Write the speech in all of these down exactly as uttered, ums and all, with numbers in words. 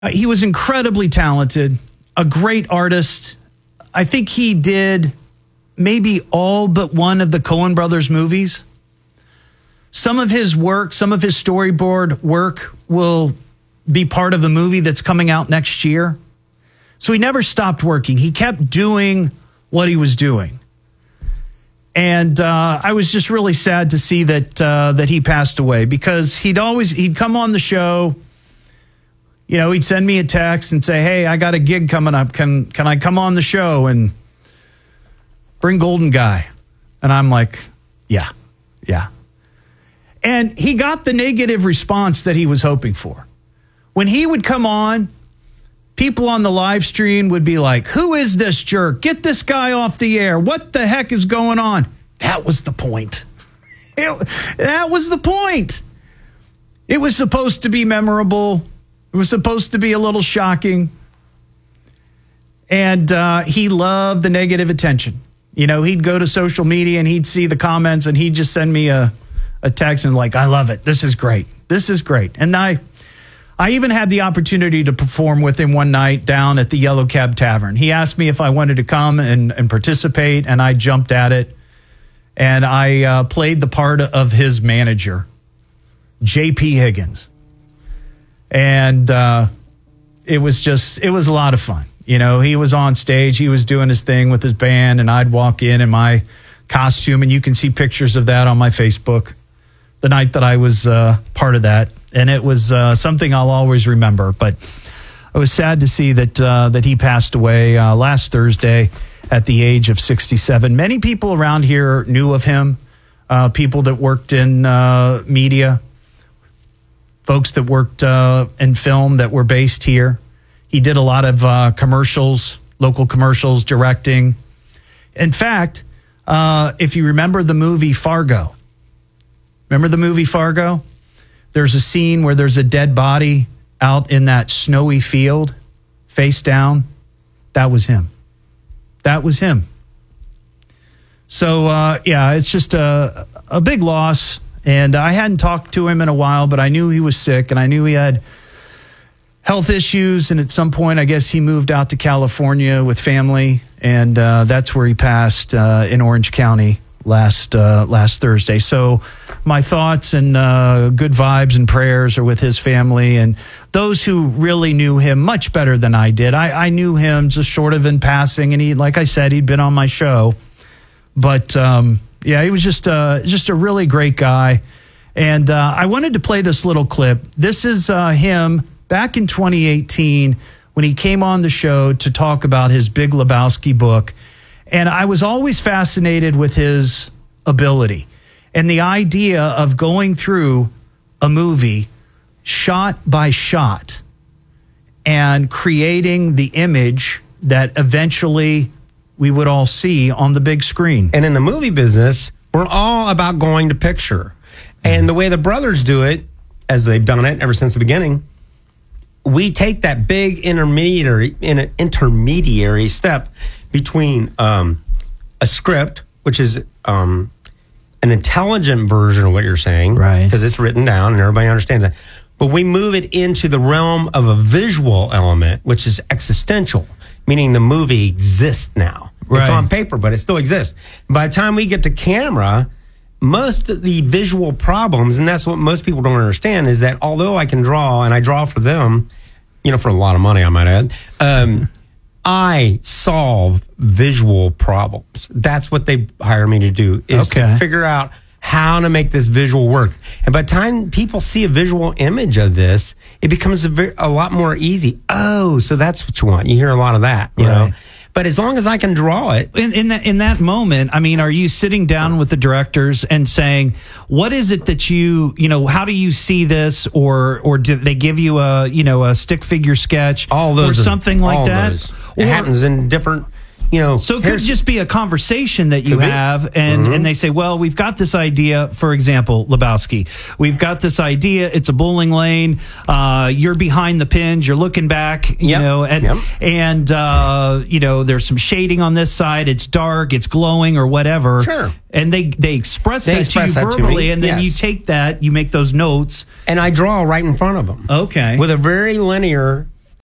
Uh, he was incredibly talented, a great artist. I think he did maybe all but one of the Coen Brothers movies. Some of his work, some of his storyboard work will be part of a movie that's coming out next year. So he never stopped working. He kept doing what he was doing. And uh, I was just really sad to see that uh, that he passed away, because he'd always, he'd come on the show, you know, he'd send me a text and say, hey, I got a gig coming up. Can, can I come on the show and bring Golden Guy? And I'm like, yeah, yeah. And he got the negative response that he was hoping for. When he would come on, people on the live stream would be like, who is this jerk? Get this guy off the air. What the heck is going on? That was the point. It, that was the point. It was supposed to be memorable. It was supposed to be a little shocking. And uh, he loved the negative attention. You know, he'd go to social media and he'd see the comments and he'd just send me a, a text and like, I love it. This is great. This is great. And I... I even had the opportunity to perform with him one night down at the Yellow Cab Tavern. He asked me if I wanted to come and, and participate, and I jumped at it. And I uh, played the part of his manager, J P Higgins. And uh, it was just, it was a lot of fun. You know, he was on stage, he was doing his thing with his band, and I'd walk in in my costume, and you can see pictures of that on my Facebook, the night that I was uh, part of that. And it was uh, something I'll always remember. But I was sad to see that uh, that he passed away uh, last Thursday at the age of sixty-seven. Many people around here knew of him, uh, people that worked in uh, media, folks that worked uh, in film that were based here. He did a lot of uh, commercials, local commercials, directing. In fact, uh, if you remember the movie Fargo, remember the movie Fargo? There's a scene where there's a dead body out in that snowy field, face down. That was him. That was him. So, uh, yeah, it's just a, a big loss. And I hadn't talked to him in a while, but I knew he was sick and I knew he had health issues. And at some point, I guess he moved out to California with family. And uh, that's where he passed uh, in Orange County last uh, last Thursday. So my thoughts and uh, good vibes and prayers are with his family and those who really knew him much better than I did. I, I knew him just sort of in passing, and he, like I said, he'd been on my show. But um, yeah, he was just uh, just a really great guy. And uh, I wanted to play this little clip. This is uh, him back in twenty eighteen when he came on the show to talk about his Big Lebowski book. And I was always fascinated with his ability and the idea of going through a movie shot by shot and creating the image that eventually we would all see on the big screen. And in the movie business, we're all about going to picture. And the way the brothers do it, as they've done it ever since the beginning, we take that big intermediary, in an intermediary step between um, a script, which is um, an intelligent version of what you're saying, right? Because it's written down and everybody understands that. But we move it into the realm of a visual element, which is existential, meaning the movie exists now. Right. It's on paper, but it still exists. By the time we get to camera, most of the visual problems, and that's what most people don't understand, is that although I can draw, and I draw for them, you know, for a lot of money, I might add, um, I solve visual problems. That's what they hire me to do, is okay. to figure out how to make this visual work. And by the time people see a visual image of this, it becomes a, very, a lot more easy. Oh, so that's what you want. You hear a lot of that, you right. know. But as long as I can draw it. In, in, that, in that moment, I mean, are you sitting down with the directors and saying, what is it that you, you know, how do you see this? Or or did they give you a, you know, a stick figure sketch all those or something are, like all that? Those. It or, happens in different, you know. So it could just be a conversation that you have and, mm-hmm. and they say, well, we've got this idea, for example, Lebowski. We've got this idea. It's a bowling lane. Uh, you're behind the pins. You're looking back, you yep. know, and, yep. and uh, you know, there's some shading on this side. It's dark. It's glowing or whatever. Sure. And they, they express they that express to you that verbally, to me. and then yes. you take that, you make those notes. And I draw right in front of them. Okay. With a very linear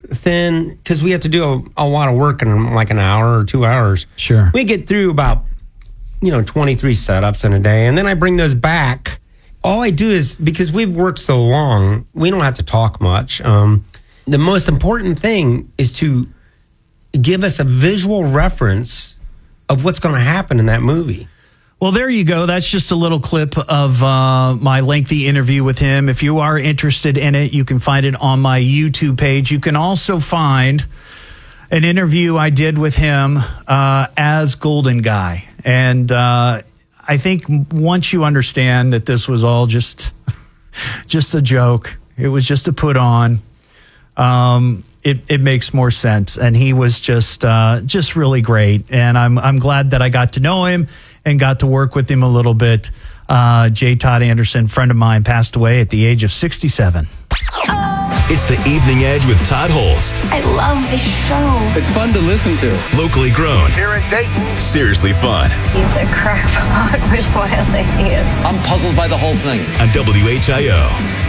thin because we have to do a, a lot of work in like an hour or two hours. Sure. We get through about, you know, twenty-three setups in a day. And then I bring those back. All I do is, because we've worked so long, we don't have to talk much. Um, the most important thing is to give us a visual reference of what's going to happen in that movie. Well, there you go. That's just a little clip of uh, my lengthy interview with him. If you are interested in it, you can find it on my YouTube page. You can also find an interview I did with him uh, as Golden Guy. And uh, I think once you understand that this was all just just a joke, it was just a put on, um, it, it makes more sense. And he was just uh, just really great. And I'm I'm glad that I got to know him and got to work with him a little bit. Uh, J. Todd Anderson, friend of mine, passed away at the age of sixty-seven. It's the Evening Edge with Todd Holst. I love this show. It's fun to listen to. Locally grown. Here in Dayton. Seriously fun. He's a crackpot with wild ideas. I'm puzzled by the whole thing. On W H I O.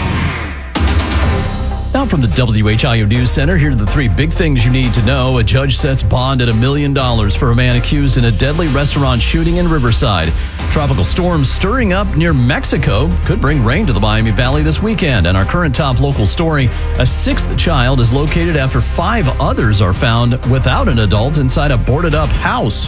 Now from the W H I O News Center, here are the three big things you need to know. A judge sets bond at a million dollars for a man accused in a deadly restaurant shooting in Riverside. Tropical storm stirring up near Mexico could bring rain to the Miami Valley this weekend. And our current top local story, a sixth child is located after five others are found without an adult inside a boarded up house.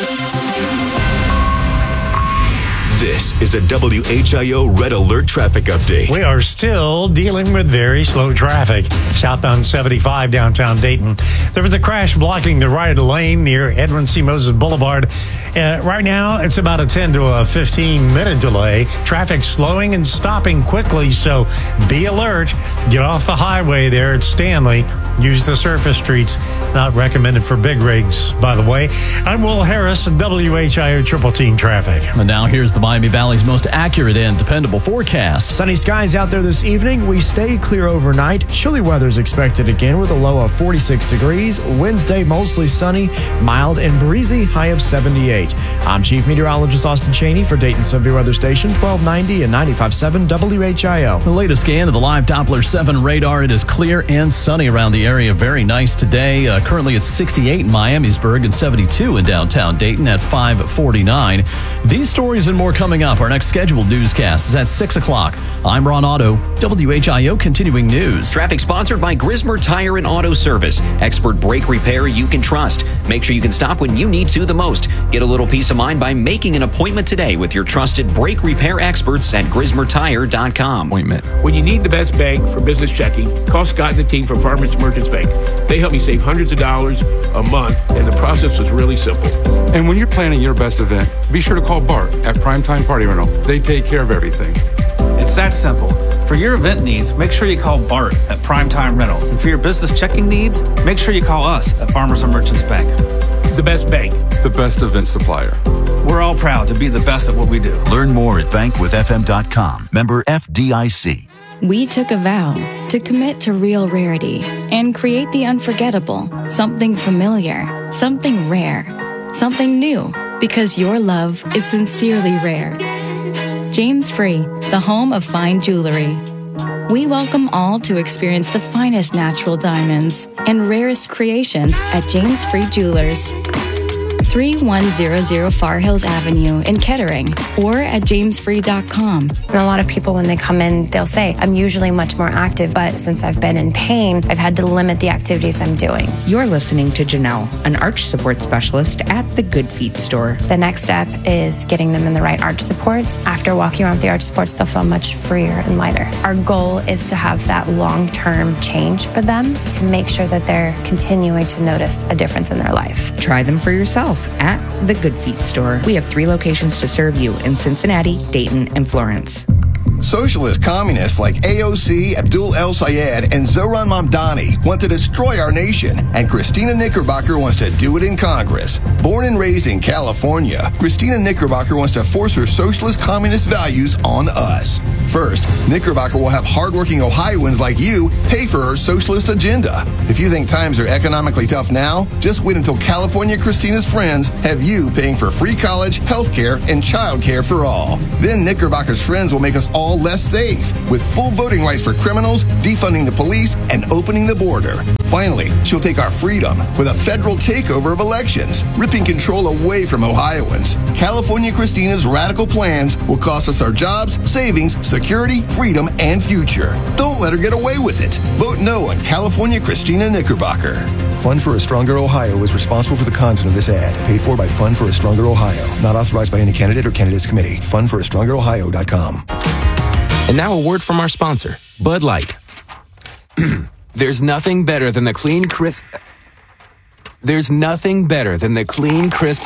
This is a W H I O Red Alert traffic update. We are still dealing with very slow traffic. Southbound seventy-five downtown Dayton. There was a crash blocking the right lane near Edwin C. Moses Boulevard. Uh, right now, it's about a ten to a fifteen minute delay. Traffic slowing and stopping quickly, so be alert. Get off the highway there at Stanley. Use the surface streets. Not recommended for big rigs, by the way. I'm Will Harris, W H I O Triple Team Traffic. And now here's the Miami Valley's most accurate and dependable forecast. Sunny skies out there this evening. We stay clear overnight. Chilly weather is expected again with a low of forty-six degrees. Wednesday, mostly sunny, mild and breezy, high of seventy-eight. I'm Chief Meteorologist Austin Cheney for Dayton Severe Weather Station, twelve ninety and ninety-five point seven W H I O. The latest scan of the live Doppler seven radar. It is clear and sunny around the area. Very nice today. Uh, currently it's sixty-eight in Miamisburg and seventy-two in downtown Dayton at five forty-nine. These stories and more coming up. Our next scheduled newscast is at six o'clock. I'm Ron Otto, W H I O Continuing News. Traffic sponsored by Grismer Tire and Auto Service. Expert brake repair you can trust. Make sure you can stop when you need to the most. Get a little peace of mind by making an appointment today with your trusted brake repair experts at grismer tire dot com. Appointment. When you need the best bank for business checking, call Scott and the team from Farmers Merchants Bank. They help me save hundreds of dollars a month, and the process was really simple. And when you're planning your best event, be sure to call Bart at Primetime Party Rental. They take care of everything. It's that simple. For your event needs, make sure you call Bart at Primetime Rental. And for your business checking needs, make sure you call us at Farmers and Merchants Bank. The best bank. The best event supplier. We're all proud to be the best at what we do. Learn more at bank with f m dot com. Member F D I C. We took a vow to commit to real rarity and create the unforgettable, something familiar, something rare, something new, because your love is sincerely rare. James Free, the home of fine jewelry. We welcome all to experience the finest natural diamonds and rarest creations at James Free Jewelers. thirty-one hundred Far Hills Avenue in Kettering or at james free dot com. And a lot of people, when they come in, they'll say, I'm usually much more active, but since I've been in pain, I've had to limit the activities I'm doing. You're listening to Janelle, an arch support specialist at the Good Feet store. The next step is getting them in the right arch supports. After walking around with the arch supports, they'll feel much freer and lighter. Our goal is to have that long-term change for them to make sure that they're continuing to notice a difference in their life. Try them for yourself at the Good Feet store. We have three locations to serve you in Cincinnati, Dayton, and Florence. Socialist communists like A O C, Abdul El Sayed, and Zohran Mamdani want to destroy our nation, and Christina Knickerbocker wants to do it in Congress. Born and raised in California, Christina Knickerbocker wants to force her socialist communist values on us. First, Knickerbocker will have hardworking Ohioans like you pay for her socialist agenda. If you think times are economically tough now, just wait until California Christina's friends have you paying for free college, health care, and child care for all. Then Knickerbocker's friends will make us all less safe, with full voting rights for criminals, defunding the police, and opening the border. Finally, she'll take our freedom with a federal takeover of elections, ripping control away from Ohioans. California Christina's radical plans will cost us our jobs, savings, security, freedom, and future. Don't let her get away with it. Vote no on California Christina Knickerbocker. Fund for a Stronger Ohio is responsible for the content of this ad. Paid for by Fund for a Stronger Ohio. Not authorized by any candidate or candidates committee. fund for a stronger ohio dot com. And now a word from our sponsor, Bud Light. There's nothing better than the clean, crisp... There's nothing better than the clean, crisp...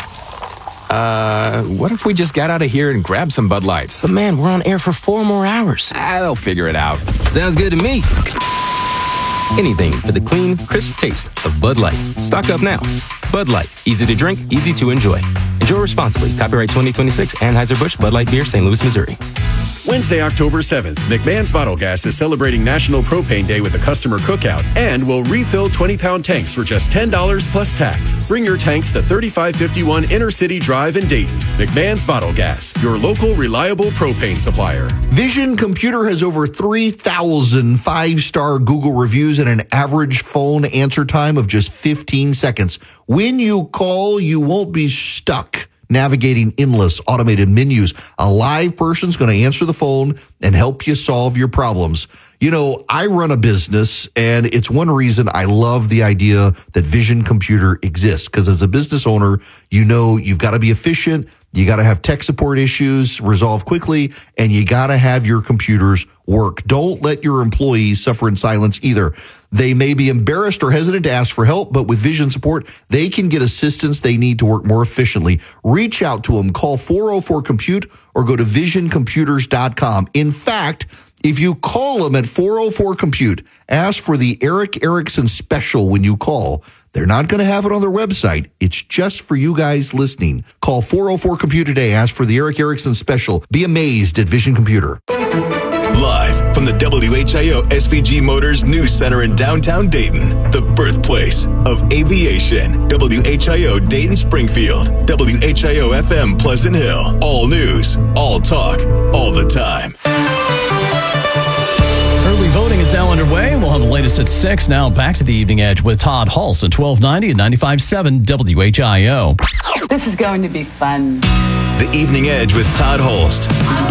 Uh, what if we just got out of here and grabbed some Bud Lights? But man, we're on air for four more hours. Ah, they'll figure it out. Sounds good to me. Anything for the clean, crisp taste of Bud Light. Stock up now. Bud Light. Easy to drink, easy to enjoy. Enjoy responsibly. Copyright twenty twenty-six, Anheuser-Busch, Bud Light Beer, Saint Louis, Missouri. Wednesday, October seventh, McMahon's Bottle Gas is celebrating National Propane Day with a customer cookout and will refill twenty-pound tanks for just ten dollars plus tax. Bring your tanks to thirty-five fifty-one Intercity Drive in Dayton. McMahon's Bottle Gas, your local reliable propane supplier. Vision Computer has over three thousand five-star Google reviews and an average phone answer time of just fifteen seconds. When you call, you won't be stuck navigating endless automated menus. A live person's going to answer the phone and help you solve your problems. You know, I run a business, and it's one reason I love the idea that Vision Computer exists, because as a business owner, you know you've got to be efficient, you got to have tech support issues resolved quickly, and you got to have your computers work. Don't let your employees suffer in silence either. They may be embarrassed or hesitant to ask for help, but with Vision support, they can get assistance they need to work more efficiently. Reach out to them. Call four oh four compute or go to vision computers dot com. In fact, if you call them at four oh four compute, ask for the Eric Erickson special when you call. They're not going to have it on their website. It's just for you guys listening. Call four oh four compute today. Ask for the Eric Erickson special. Be amazed at Vision Computer. Live from the W H I O S V G Motors News Center in downtown Dayton, the birthplace of aviation. W H I O Dayton Springfield, W H I O F M Pleasant Hill. All news, all talk, all the time. Early voting is now underway. We'll have the latest at six. Now back to the Evening Edge with Todd Hulse at twelve ninety and ninety-five point seven W H I O. This is going to be fun. The Evening Edge with Todd Holst.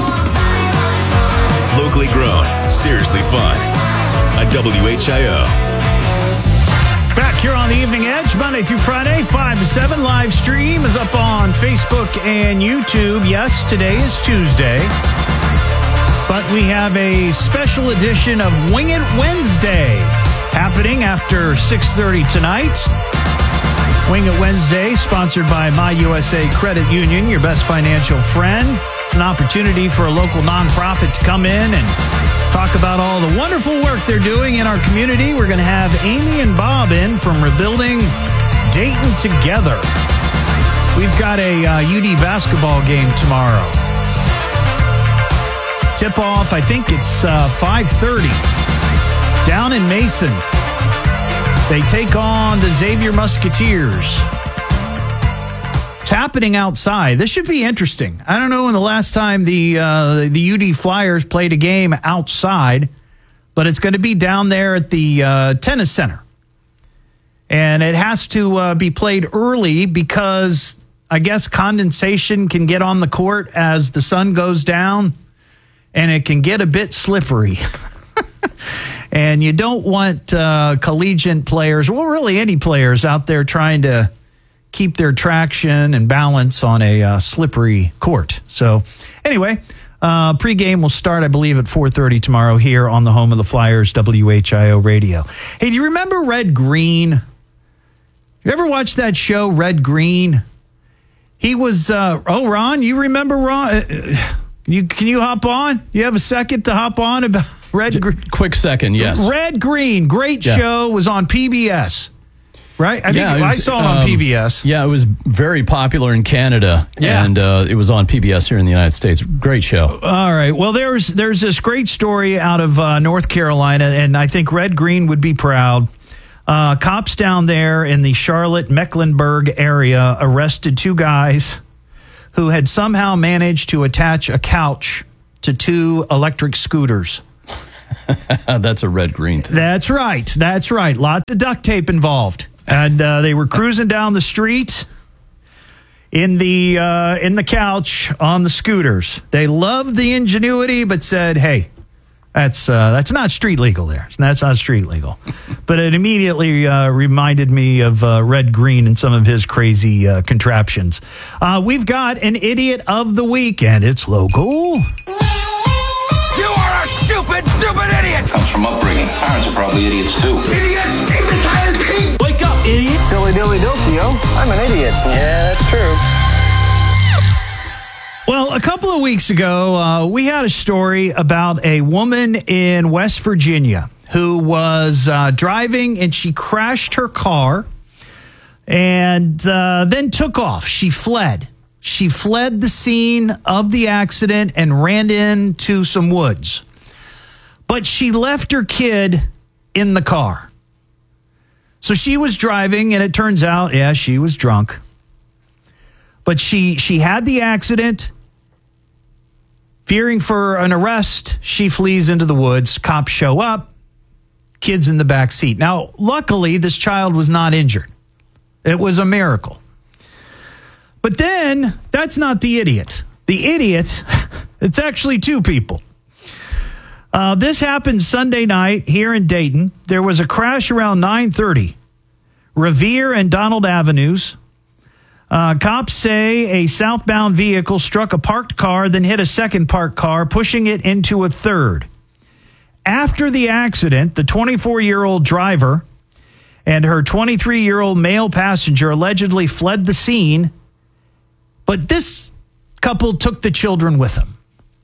Locally grown, seriously fun. On W H I O. Back here on the Evening Edge, Monday through Friday, five to seven. Live stream is up on Facebook and YouTube. Yes, today is Tuesday. But we have a special edition of Wing It Wednesday happening after six thirty tonight. Wing It Wednesday, sponsored by My U S A Credit Union, your best financial friend. It's an opportunity for a local nonprofit to come in and talk about all the wonderful work they're doing in our community. We're going to have Amy and Bob in from Rebuilding Dayton Together. We've got a uh, U D basketball game tomorrow. Tip-off, I think it's uh, five thirty. Down in Mason. They take on the Xavier Musketeers. It's happening outside. This should be interesting. I don't know when the last time the uh, the U D Flyers played a game outside, but it's going to be down there at the uh, tennis center. And it has to uh, be played early because I guess condensation can get on the court as the sun goes down, and it can get a bit slippery. And you don't want uh, collegiate players, well, really any players out there trying to keep their traction and balance on a uh, slippery court. So anyway, uh, pregame will start, I believe, at four thirty tomorrow here on the home of the Flyers, W H I O Radio. Hey, do you remember Red Green? You ever watch that show, Red Green? He was, uh, oh, Ron, you remember Ron? Uh, you, can you hop on? You have a second to hop on about Red Green? Quick second, yes. Red Green, great yeah. show, was on P B S. Right? I yeah, think was, I saw it on um, P B S. Yeah, it was very popular in Canada, yeah. and uh, it was on P B S here in the United States. Great show. All right. Well, there's there's this great story out of uh, North Carolina, and I think Red Green would be proud. Uh, cops down there in the Charlotte-Mecklenburg area arrested two guys who had somehow managed to attach a couch to two electric scooters. That's a red-green thing. That's right. That's right. Lots of duct tape involved. And uh, they were cruising down the street in the uh, in the couch on the scooters. They loved the ingenuity, but said, hey, that's uh, that's not street legal there. That's not street legal. But it immediately uh, reminded me of uh, Red Green and some of his crazy uh, contraptions. Uh, we've got an idiot of the week, and it's local. You are a stupid, stupid idiot! Comes from upbringing. Parents are probably idiots too. Idiot! Imbecile! Wake up, idiot! Silly dilly dokio. I'm an idiot. Yeah, that's true. Well, a couple of weeks ago, uh, we had a story about a woman in West Virginia who was uh, driving and she crashed her car and uh, then took off. She fled. She fled the scene of the accident and ran into some woods. But she left her kid in the car. So she was driving, and it turns out, yeah, she was drunk. But she she had the accident. Fearing for an arrest, she flees into the woods. Cops show up. Kid's in the back seat. Now, luckily, this child was not injured. It was a miracle. But then, that's not the idiot. The idiot, it's actually two people. Uh, this happened Sunday night here in Dayton. There was a crash around nine thirty. Revere and Donald Avenues. Uh, cops say a southbound vehicle struck a parked car, then hit a second parked car, pushing it into a third. After the accident, the twenty-four-year-old driver and her twenty-three-year-old male passenger allegedly fled the scene, but this couple took the children with them.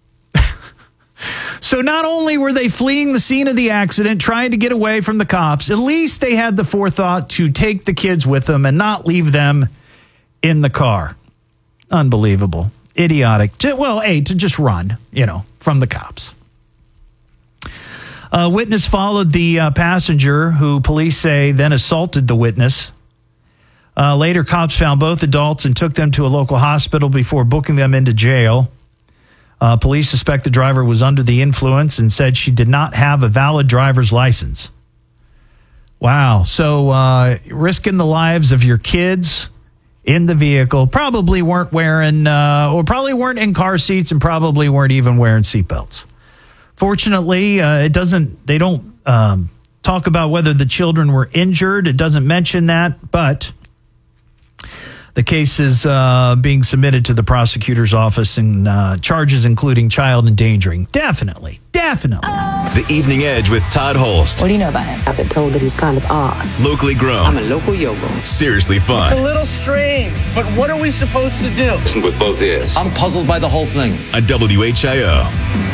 So not only were they fleeing the scene of the accident, trying to get away from the cops, at least they had the forethought to take the kids with them and not leave them in the car. Unbelievable. Idiotic. To, well, A, to just run, you know, from the cops. A witness followed the uh, passenger who police say then assaulted the witness. Uh, later, cops found both adults and took them to a local hospital before booking them into jail. Uh, police suspect the driver was under the influence and said she did not have a valid driver's license. Wow. So uh, risking the lives of your kids in the vehicle, probably weren't wearing uh, or probably weren't in car seats and probably weren't even wearing seatbelts. Fortunately, uh, it doesn't. They don't um, talk about whether the children were injured. It doesn't mention that, but the case is uh, being submitted to the prosecutor's office and uh, charges including child endangering. Definitely, definitely. The Evening Edge with Todd Holst. What do you know about him? I've been told that he's kind of odd. Locally grown. I'm a local yogo. Seriously fun. It's a little strange, but what are we supposed to do? Listen with both ears. I'm puzzled by the whole thing. On W H I O.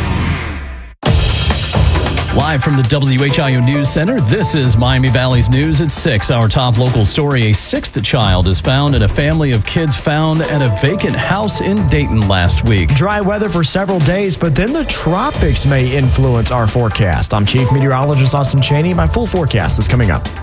Live from the W H I O News Center, this is Miami Valley's News at six. Our top local story, a sixth child is found in a family of kids found at a vacant house in Dayton last week. Dry weather for several days, but then the tropics may influence our forecast. I'm Chief Meteorologist Austin Cheney. My full forecast is coming up.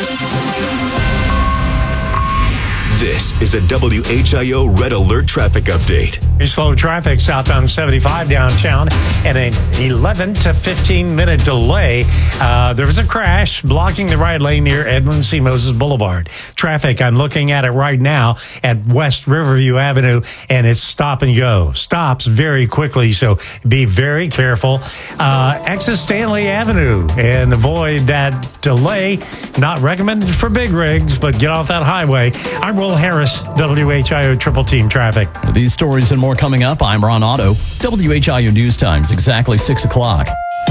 This is a W H I O Red Alert traffic update. Slow traffic southbound seventy-five downtown and an eleven to fifteen minute delay. Uh, there was a crash blocking the right lane near Edwin C. Moses Boulevard. Traffic, I'm looking at it right now at West Riverview Avenue, and it's stop and go. Stops very quickly, so be very careful. Uh, exit Stanley Avenue and avoid that delay. Not recommended for big rigs, but get off that highway. I'm Will Harris, W H I O Triple Team Traffic. These stories and more coming up. I'm Ron Otto. W H I O News Times, exactly six o'clock.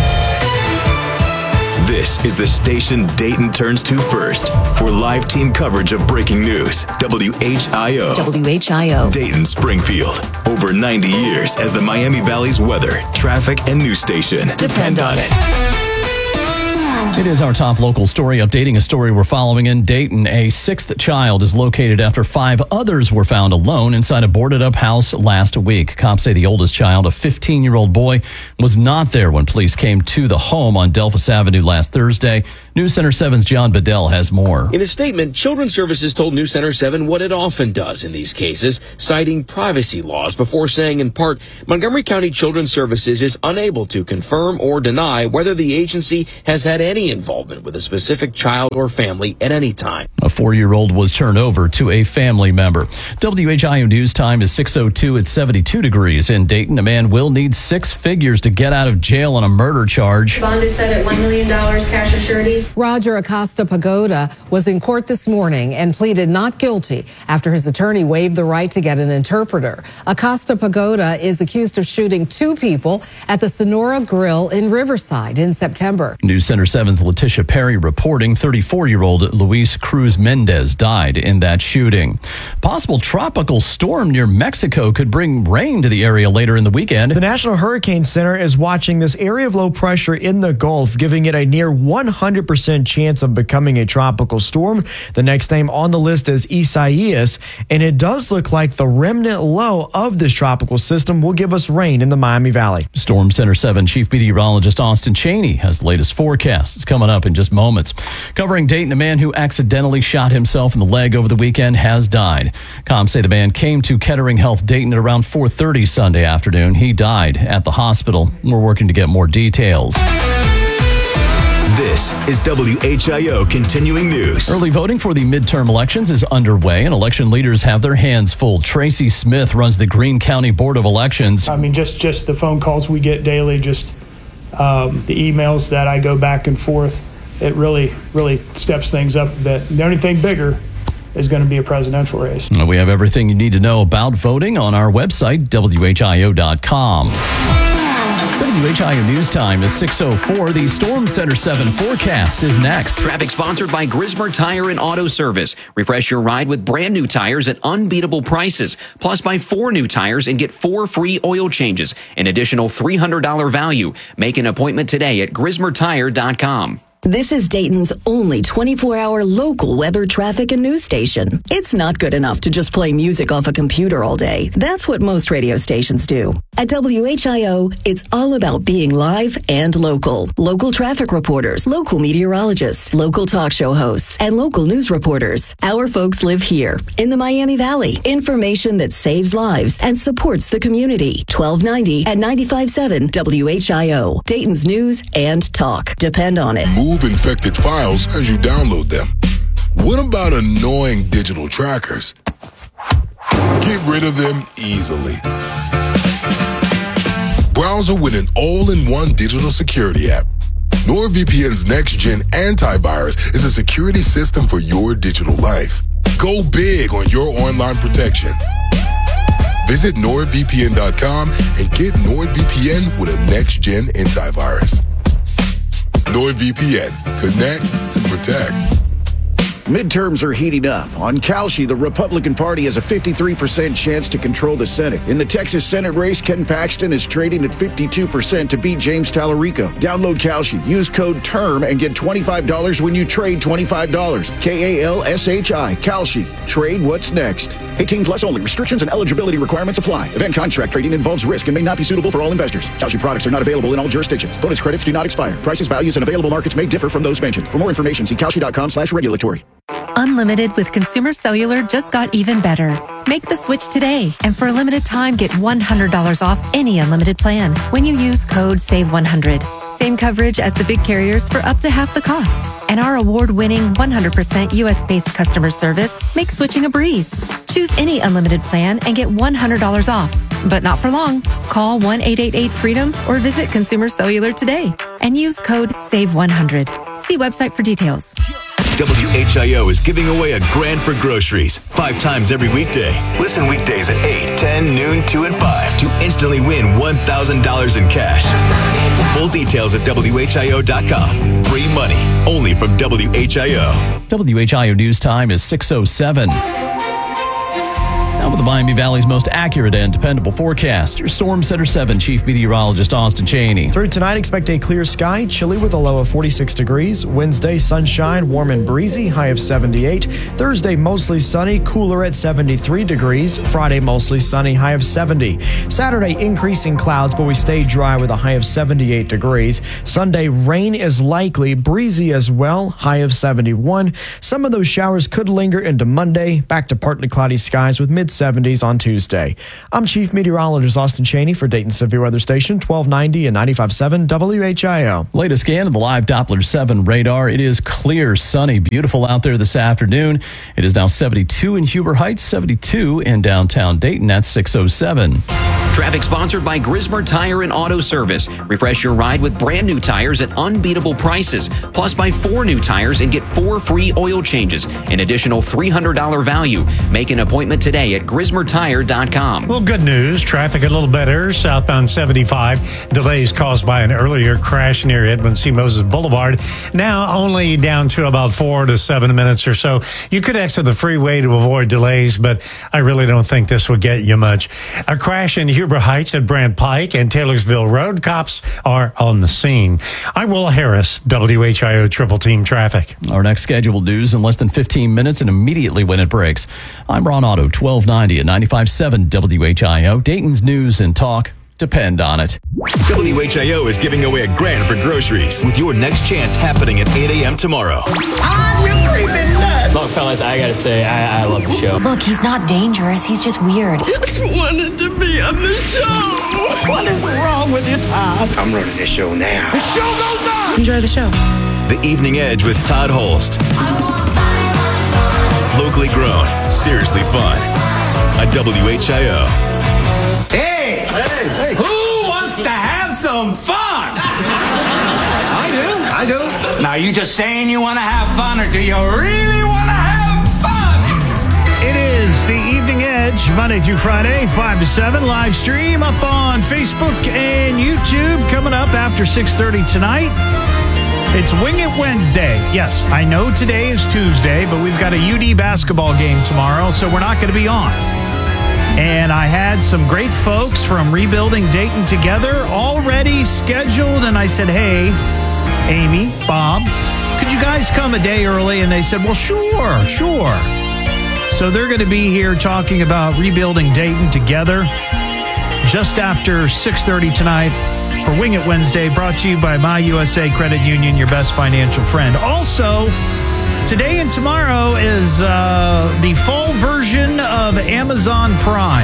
This is the station Dayton turns to first for live team coverage of breaking news. W H I O. W H I O. Dayton Springfield. Over ninety years as the Miami Valley's weather, traffic, and news station. Depend on it. fun. It is our top local story, updating a story we're following in Dayton. A sixth child is located after five others were found alone inside a boarded-up house last week. Cops say the oldest child, a fifteen-year-old boy, was not there when police came to the home on Delphus Avenue last Thursday. News Center seven's John Bedell has more. In a statement, Children's Services told News Center seven what it often does in these cases, citing privacy laws before saying, in part, Montgomery County Children's Services is unable to confirm or deny whether the agency has had any involvement with a specific child or family at any time. A four-year-old was turned over to a family member. W H I O News time is six oh two at seventy-two degrees in Dayton. A man will need six figures to get out of jail on a murder charge. Bond is set at one million dollars cash or sureties. Roger Acosta Pagoda was in court this morning and pleaded not guilty after his attorney waived the right to get an interpreter. Acosta Pagoda is accused of shooting two people at the Sonora Grill in Riverside in September. News Center seven's Letitia Perry reporting thirty-four-year-old Luis Cruz Mendez died in that shooting. Possible tropical storm near Mexico could bring rain to the area later in the weekend. The National Hurricane Center is watching this area of low pressure in the Gulf, giving it a near one hundred percent chance of becoming a tropical storm. The next name on the list is Isaias, and it does look like the remnant low of this tropical system will give us rain in the Miami Valley. Storm Center seven Chief Meteorologist Austin Cheney has the latest forecast. It's coming up in just moments. Covering Dayton, a man who accidentally shot himself in the leg over the weekend has died. Cops say the man came to Kettering Health Dayton at around four thirty Sunday afternoon. He died at the hospital. We're working to get more details. This is W H I O Continuing News. Early voting for the midterm elections is underway, and election leaders have their hands full. Tracy Smith runs the Greene County Board of Elections. I mean, just, just the phone calls we get daily, just um, the emails that I go back and forth, it really, really steps things up a bit. The only thing bigger is going to be a presidential race. We have everything you need to know about voting on our website, W H I O dot com. W H I O News time is six oh four. The Storm Center seven forecast is next. Traffic sponsored by Grismer Tire and Auto Service. Refresh your ride with brand new tires at unbeatable prices. Plus, buy four new tires and get four free oil changes. An additional three hundred dollars value. Make an appointment today at Grismer Tire dot com. This is Dayton's only twenty-four hour local weather, traffic, and news station. It's not good enough to just play music off a computer all day. That's what most radio stations do. At W H I O, it's all about being live and local. Local traffic reporters, local meteorologists, local talk show hosts, and local news reporters. Our folks live here in the Miami Valley. Information that saves lives and supports the community. twelve ninety and ninety-five point seven W H I O. Dayton's news and talk. Depend on it. Move infected files as you download them. What about annoying digital trackers? Get rid of them easily. Browser with an all-in-one digital security app. NordVPN's next-gen antivirus is a security system for your digital life. Go big on your online protection. Visit Nord V P N dot com and get NordVPN with a next-gen antivirus. NordVPN. Connect and protect. Midterms are heating up. On Kalshi, the Republican Party has a fifty-three percent chance to control the Senate. In the Texas Senate race, Ken Paxton is trading at fifty-two percent to beat James Tallarico. Download Kalshi. Use code TERM and get twenty-five dollars when you trade twenty-five dollars. K A L S H I. Kalshi. Trade what's next. eighteen plus only. Restrictions and eligibility requirements apply. Event contract trading involves risk and may not be suitable for all investors. Kalshi products are not available in all jurisdictions. Bonus credits do not expire. Prices, values, and available markets may differ from those mentioned. For more information, see Kalshi dot com slash regulatory. Unlimited with Consumer Cellular just got even better. Make the switch today, and for a limited time, get one hundred dollars off any unlimited plan when you use code save one hundred. Same coverage as the big carriers for up to half the cost. And our award-winning one hundred percent U S-based customer service makes switching a breeze. Choose any unlimited plan and get one hundred dollars off. But not for long. Call one eight eight eight freedom or visit Consumer Cellular today and use code save one hundred. See website for details. W H I O is giving away a grand for groceries five times every weekday. Listen weekdays at eight, ten, noon, two, and five to instantly win one thousand dollars in cash. Full details at W H I O dot com. Free money only from W H I O. W H I O News time is six oh seven. Now with the Miami Valley's most accurate and dependable forecast. Your Storm Center seven Chief Meteorologist Austin Cheney. Through tonight, expect a clear sky, chilly with a low of forty-six degrees. Wednesday, sunshine, warm and breezy, high of seventy-eight. Thursday, mostly sunny, cooler at seventy-three degrees. Friday, mostly sunny, high of seventy. Saturday, increasing clouds, but we stay dry with a high of seventy-eight degrees. Sunday, rain is likely, breezy as well, high of seventy-one. Some of those showers could linger into Monday, back to partly cloudy skies with mid-seventies on Tuesday. I'm Chief Meteorologist Austin Cheney for Dayton Severe Weather Station, twelve ninety and ninety-five point seven W H I O. Latest scan of the live Doppler seven radar. It is clear, sunny, beautiful out there this afternoon. It is now seventy-two in Huber Heights, seventy-two in downtown Dayton at six oh seven. Traffic sponsored by Grismer Tire and Auto Service. Refresh your ride with brand new tires at unbeatable prices. Plus, buy four new tires and get four free oil changes. An additional three hundred dollars value. Make an appointment today at grismer tire dot com. Well, good news. Traffic a little better. Southbound seventy-five. Delays caused by an earlier crash near Edmund C. Moses Boulevard. Now only down to about four to seven minutes or so. You could exit the freeway to avoid delays, but I really don't think this would get you much. A crash in Huber Heights at Brant Pike and Taylorsville Road. Cops are on the scene. I'm Will Harris, W H I O Triple Team Traffic. Our next scheduled news in less than fifteen minutes and immediately when it breaks. I'm Ron Otto, twelve ninety and ninety-five point seven W H I O. Dayton's news and talk depend on it. W H I O is giving away a grand for groceries with your next chance happening at eight a.m. tomorrow. I'm your creeping nut. Look, fellas, I gotta say, I, I love the show. Look, he's not dangerous. He's just weird. Just wanted to be on the show. What is wrong with you, Todd? I'm running this show now. The show goes on. Enjoy the show. The Evening Edge with Todd Holst. Locally grown, seriously fun. On W H I O. Hey, hey, hey. Who wants to have some fun? I do, I do. Now, you just saying you want to have fun, or do you really want to have fun? It is the Evening Edge, Monday through Friday, five to seven, live stream up on Facebook and YouTube. Coming up after six thirty tonight, it's Wing It Wednesday. Yes, I know today is Tuesday, but we've got a U D basketball game tomorrow, so we're not going to be on. And I had some great folks from Rebuilding Dayton Together already scheduled, and I said, hey, Amy, Bob, could you guys come a day early? And they said, well, sure, sure. So they're going to be here talking about Rebuilding Dayton Together just after six thirty tonight for Wing It Wednesday, brought to you by My U S A Credit Union, your best financial friend. Also, today and tomorrow is uh, the fall version of Amazon Prime.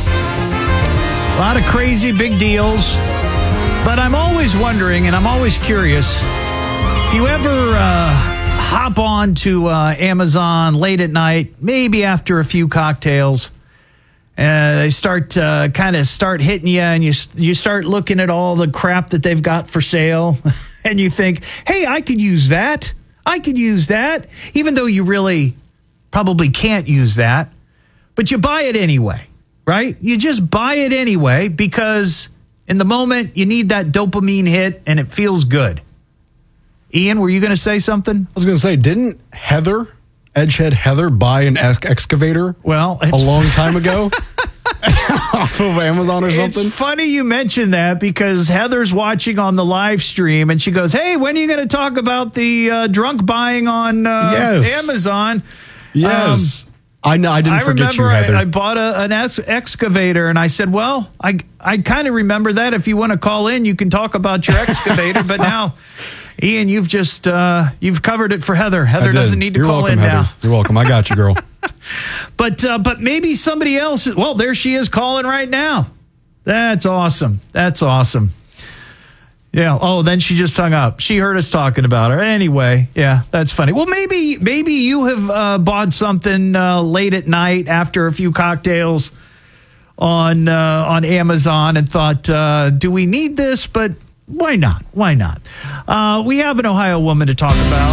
A lot of crazy big deals, but I'm always wondering, and I'm always curious, if you ever uh, hop on to uh, Amazon late at night, maybe after a few cocktails, Uh, they start uh, kind of start hitting you, and you you start looking at all the crap that they've got for sale, and you think, hey, I could use that. I could use that, even though you really probably can't use that. But you buy it anyway, right? You just buy it anyway because in the moment you need that dopamine hit, and it feels good. Ian, were you going to say something? I was going to say, didn't Heather... Edgehead Heather buy an ex- excavator well, a long time ago off of Amazon or something? It's funny you mentioned that because Heather's watching on the live stream and she goes, hey, when are you going to talk about the uh, drunk buying on uh, yes. Amazon? Yes. Um, I know. I didn't I forget you, remember Heather. I, I bought a, an ex- excavator and I said, well, I, I kind of remember that. If you want to call in, you can talk about your excavator. But now... Ian, you've just uh, you've covered it for Heather. Heather doesn't need to You're call welcome, in Heather. now. You're welcome. I got you, girl. but uh, but maybe somebody else. Well, there she is calling right now. That's awesome. That's awesome. Yeah. Oh, then she just hung up. She heard us talking about her. Anyway, yeah, that's funny. Well, maybe maybe you have uh, bought something uh, late at night after a few cocktails on uh, on Amazon and thought, uh, do we need this? But why not? Why not? Uh, we have an Ohio woman to talk about.